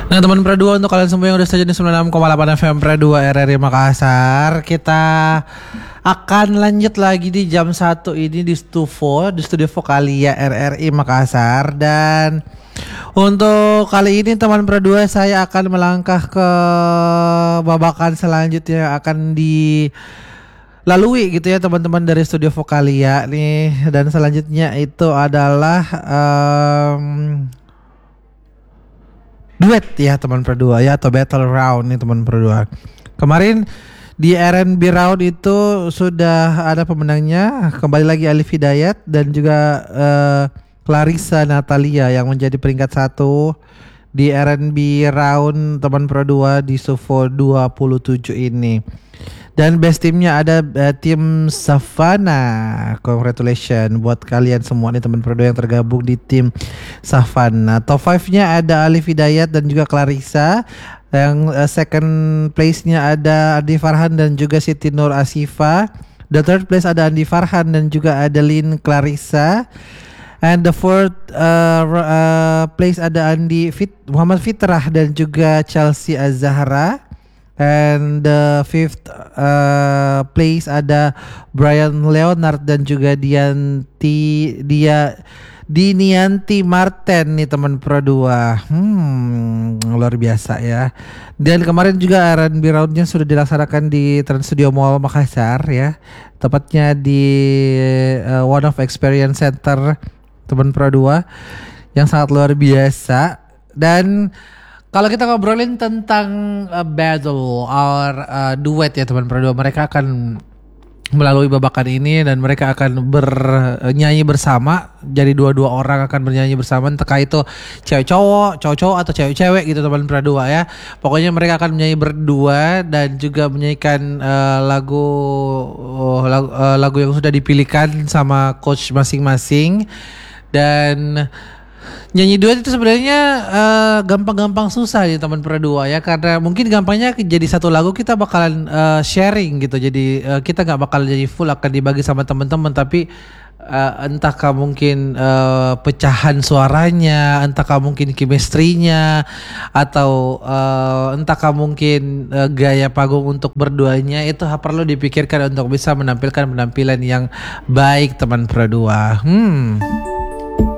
Nah teman Pro 2, untuk kalian semua yang udah setuju di 96,8 FM Pro 2 RRI Makassar, kita akan lanjut lagi di jam 1 ini di studio Vokalia RRI Makassar. Dan untuk kali ini teman Pro 2, saya akan melangkah ke babakan selanjutnya yang akan dilalui gitu ya teman-teman dari studio Vokalia nih. Dan selanjutnya itu adalah duet ya teman Pro 2 ya, atau battle round nih teman Pro 2. Kemarin di R&B round itu sudah ada pemenangnya, kembali lagi Alif Hidayat dan juga Clarissa Natalia yang menjadi peringkat 1 di R&B round teman Pro 2 di Sufo 27 ini. Dan best timnya ada tim Savana. Congratulations buat kalian semua nih teman Pro 2 yang tergabung di tim Savana. Top 5-nya ada Alif Hidayat dan juga Clarissa. Yang second place-nya ada Andi Farhan dan juga Siti Nur Asifa. The third place ada Andi Farhan dan juga Adeline Clarissa. And the fourth place ada Muhammad Fitrah dan juga Chelsea Azahra. And the fifth place ada Brian Leonard dan juga Dinianti Martin nih teman Pro 2. Luar biasa ya. Dan kemarin juga R&B roundnya sudah dilaksanakan di Trans Studio Mall Makassar ya, tepatnya di One of Experience Center teman Pro 2 yang sangat luar biasa. Dan kalau kita ngobrolin tentang battle or duet ya teman Pro 2, mereka akan melalui babakan ini dan mereka akan bernyanyi bersama. Jadi dua orang akan bernyanyi bersama, entah itu cewek cowok atau cewek gitu teman Pro 2 ya. Pokoknya mereka akan menyanyi berdua dan juga menyanyikan lagu yang sudah dipilihkan sama coach masing-masing. Dan nyanyi duet itu sebenarnya gampang-gampang susah ya teman Pro 2 ya, karena mungkin gampangnya jadi satu lagu kita bakalan sharing gitu. Jadi kita nggak bakal jadi full, akan dibagi sama teman-teman, tapi entahkah mungkin pecahan suaranya, entahkah mungkin chemistry-nya, atau entahkah mungkin gaya panggung untuk berduanya, itu perlu dipikirkan untuk bisa menampilkan penampilan yang baik teman Pro 2.